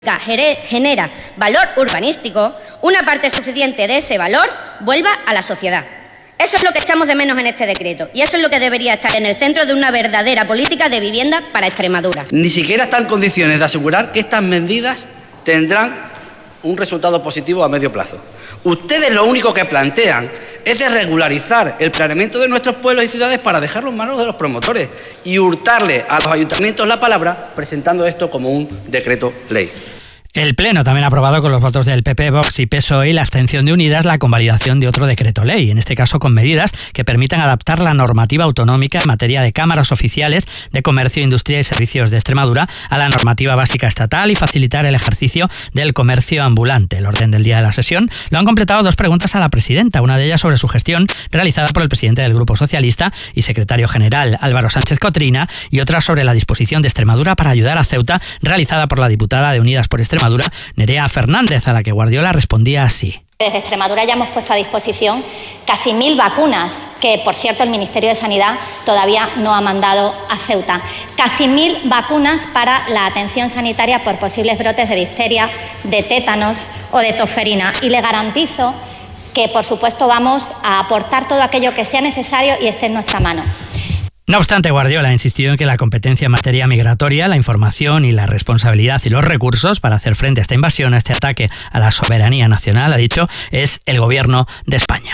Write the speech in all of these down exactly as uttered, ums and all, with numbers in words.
genera valor urbanístico, una parte suficiente de ese valor vuelva a la sociedad. Eso es lo que echamos de menos en este decreto y eso es lo que debería estar en el centro de una verdadera política de vivienda para Extremadura. Ni siquiera está en condiciones de asegurar que estas medidas tendrán un resultado positivo a medio plazo. Ustedes lo único que plantean es de regularizar el planeamiento de nuestros pueblos y ciudades para dejarlo en manos de los promotores y hurtarle a los ayuntamientos la palabra presentando esto como un decreto ley. El Pleno también ha aprobado con los votos del P P, Vox y P S O E y la abstención de Unidas la convalidación de otro decreto ley, en este caso con medidas que permitan adaptar la normativa autonómica en materia de cámaras oficiales de comercio, industria y servicios de Extremadura a la normativa básica estatal y facilitar el ejercicio del comercio ambulante. El orden del día de la sesión lo han completado dos preguntas a la presidenta, una de ellas sobre su gestión realizada por el presidente del Grupo Socialista y secretario general Álvaro Sánchez Cotrina y otra sobre la disposición de Extremadura para ayudar a Ceuta realizada por la diputada de Unidas por Extremadura Nerea Fernández, a la que Guardiola respondía así. Desde Extremadura ya hemos puesto a disposición casi mil vacunas, que por cierto el Ministerio de Sanidad todavía no ha mandado a Ceuta. Casi mil vacunas para la atención sanitaria por posibles brotes de difteria, de tétanos o de tosferina. Y le garantizo que por supuesto vamos a aportar todo aquello que sea necesario y esté en nuestra mano. No obstante, Guardiola ha insistido en que la competencia en materia migratoria, la información y la responsabilidad y los recursos para hacer frente a esta invasión, a este ataque a la soberanía nacional, ha dicho, es el Gobierno de España.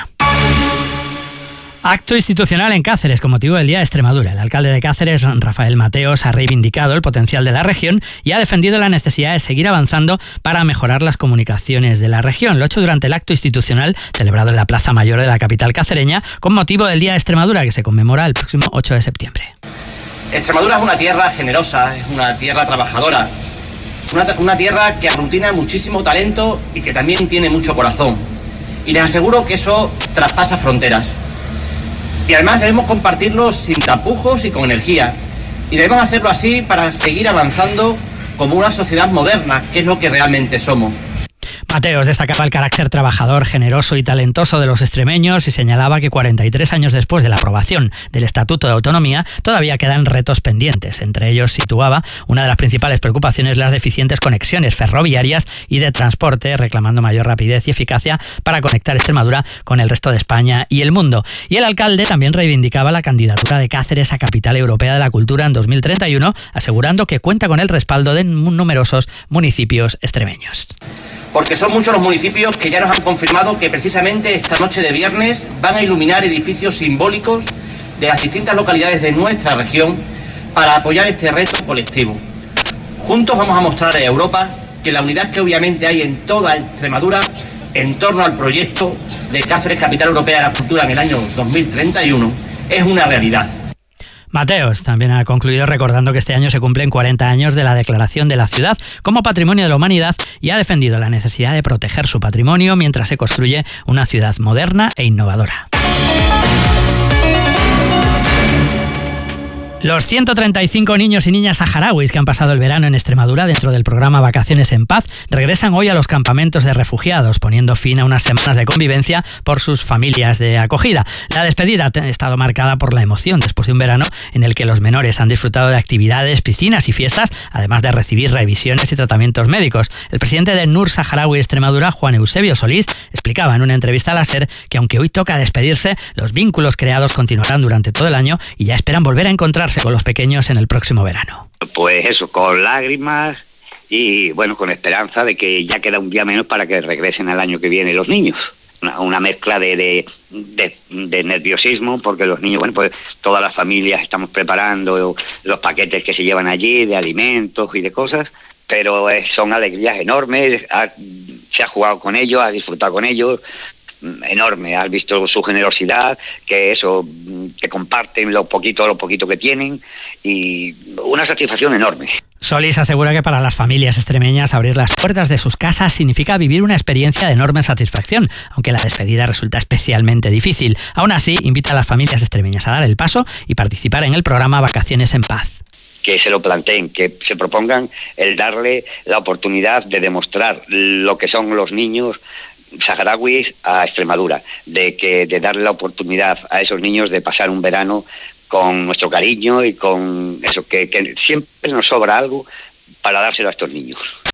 Acto institucional en Cáceres con motivo del Día de Extremadura. El alcalde de Cáceres, Rafael Mateos, ha reivindicado el potencial de la región y ha defendido la necesidad de seguir avanzando para mejorar las comunicaciones de la región. Lo ha hecho durante el acto institucional celebrado en la Plaza Mayor de la capital cacereña con motivo del Día de Extremadura, que se conmemora el próximo ocho de septiembre. Extremadura es una tierra generosa, es una tierra trabajadora, una, una tierra que aglutina muchísimo talento y que también tiene mucho corazón. Y les aseguro que eso traspasa fronteras. Y además debemos compartirlo sin tapujos y con energía. Y debemos hacerlo así para seguir avanzando como una sociedad moderna, que es lo que realmente somos. Mateos destacaba el carácter trabajador, generoso y talentoso de los extremeños y señalaba que cuarenta y tres años después de la aprobación del Estatuto de Autonomía todavía quedan retos pendientes. Entre ellos situaba una de las principales preocupaciones las deficientes conexiones ferroviarias y de transporte, reclamando mayor rapidez y eficacia para conectar Extremadura con el resto de España y el mundo. Y el alcalde también reivindicaba la candidatura de Cáceres a Capital Europea de la Cultura en dos mil treinta y uno, asegurando que cuenta con el respaldo de numerosos municipios extremeños. Porque son muchos los municipios que ya nos han confirmado que precisamente esta noche de viernes van a iluminar edificios simbólicos de las distintas localidades de nuestra región para apoyar este reto colectivo. Juntos vamos a mostrarle a Europa que la unidad que obviamente hay en toda Extremadura en torno al proyecto de Cáceres Capital Europea de la Cultura en el año dos mil treinta y uno es una realidad. Mateos también ha concluido recordando que este año se cumplen cuarenta años de la declaración de la ciudad como Patrimonio de la Humanidad y ha defendido la necesidad de proteger su patrimonio mientras se construye una ciudad moderna e innovadora. Los ciento treinta y cinco niños y niñas saharauis que han pasado el verano en Extremadura dentro del programa Vacaciones en Paz regresan hoy a los campamentos de refugiados, poniendo fin a unas semanas de convivencia por sus familias de acogida. La despedida ha estado marcada por la emoción después de un verano en el que los menores han disfrutado de actividades, piscinas y fiestas, además de recibir revisiones y tratamientos médicos. El presidente de Nur Saharaui Extremadura, Juan Eusebio Solís, explicaba en una entrevista a la SER que aunque hoy toca despedirse, los vínculos creados continuarán durante todo el año y ya esperan volver a encontrarse con los pequeños en el próximo verano. Pues eso, con lágrimas y bueno, con esperanza de que ya queda un día menos para que regresen al año que viene los niños. Una, una mezcla de, de, de, de nerviosismo, porque los niños, bueno, pues todas las familias estamos preparando los paquetes que se llevan allí, de alimentos y de cosas, pero eh, son alegrías enormes, ha, se ha jugado con ellos, ha disfrutado con ellos, enorme, has visto su generosidad, que eso, que comparten lo poquito, lo poquito que tienen y una satisfacción enorme. Solís asegura que para las familias extremeñas abrir las puertas de sus casas significa vivir una experiencia de enorme satisfacción, aunque la despedida resulta especialmente difícil. Aún así, invita a las familias extremeñas a dar el paso y participar en el programa Vacaciones en Paz. Que se lo planteen, que se propongan el darle la oportunidad de demostrar lo que son los niños saharauis a Extremadura, de que de darle la oportunidad a esos niños de pasar un verano con nuestro cariño y con eso, que, que siempre nos sobra algo para dárselo a estos niños.